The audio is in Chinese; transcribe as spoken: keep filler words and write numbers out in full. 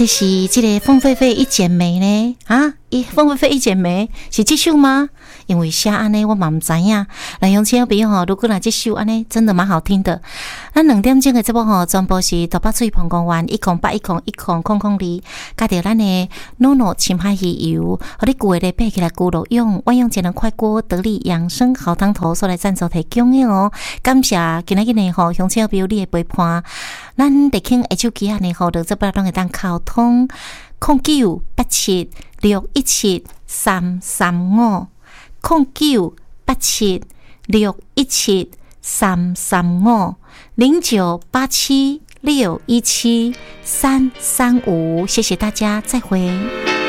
这是这个凤飞飞一剪梅呢？啊，凤飞飞一剪梅是这首吗？因为写安尼我嘛唔知影。来乡亲朋友吼，如果若这首安尼真的蛮好听的。咱两点钟的节目吼，全部是台北水澎公园一空八一空一空空空里，加着咱的诺诺深海鱼油，和你旧的背起来咕噜用，万用节能快锅得力养生好汤头所来赞助提供的哦。感谢今仔日呢吼，乡亲朋友你的陪伴。咱得听下手机啊呢吼，就这摆拢会当沟通，空九八七六一七三三五，空九八七六一七三三五，零九八七六一七三三五，谢谢大家，再会。